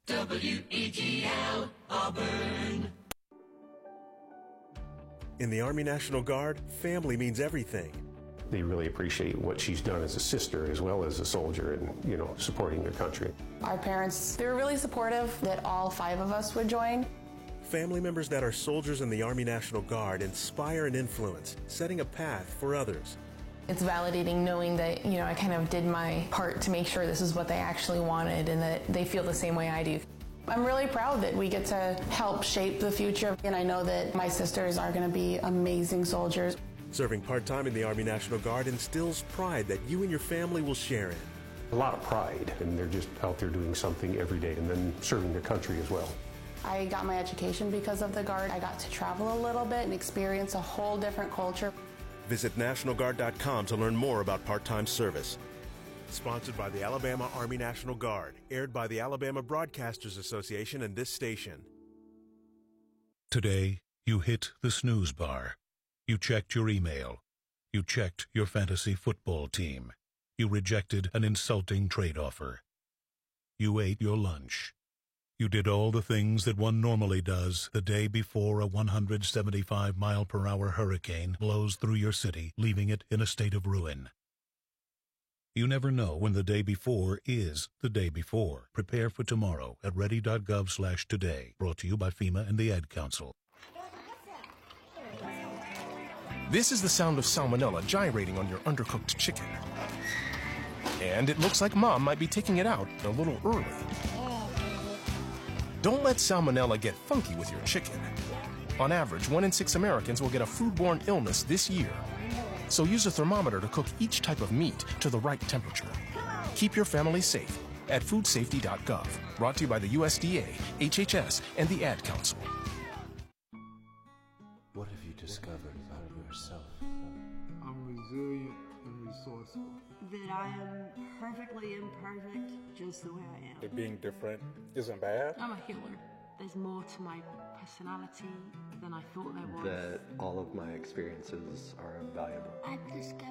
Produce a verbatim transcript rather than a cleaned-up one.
W E G L, Auburn. In the Army National Guard, family means everything. They really appreciate what she's done as a sister as well as a soldier and, you know, supporting their country. Our parents, they were really supportive that all five of us would join. Family members that are soldiers in the Army National Guard inspire and influence, setting a path for others. It's validating knowing that, you know, I kind of did my part to make sure this is what they actually wanted and that they feel the same way I do. I'm really proud that we get to help shape the future, and I know that my sisters are going to be amazing soldiers. Serving part-time in the Army National Guard instills pride that you and your family will share in. A lot of pride, and they're just out there doing something every day and then serving their country as well. I got my education because of the Guard. I got to travel a little bit and experience a whole different culture. Visit National Guard dot com to learn more about part-time service. Sponsored by the Alabama Army National Guard, aired by the Alabama Broadcasters Association and this station. Today, you hit the snooze bar. You checked your email. You checked your fantasy football team. You rejected an insulting trade offer. You ate your lunch. You did all the things that one normally does the day before a one hundred seventy-five mile per hour hurricane blows through your city, leaving it in a state of ruin. You never know when the day before is the day before. Prepare for tomorrow at ready dot gov slash today. Brought to you by FEMA and the Ad Council. This is the sound of salmonella gyrating on your undercooked chicken. And it looks like Mom might be taking it out a little early. Don't let salmonella get funky with your chicken. On average, one in six Americans will get a foodborne illness this year. So use a thermometer to cook each type of meat to the right temperature. Keep your family safe at food safety dot gov. Brought to you by the U S D A, H H S, and the Ad Council. What have you discovered about yourself? I'm resilient and resourceful. That I am perfectly imperfect just the way I am. That being different isn't bad. I'm a healer. There's more to my personality than I thought there was. That all of my experiences are valuable. I've discovered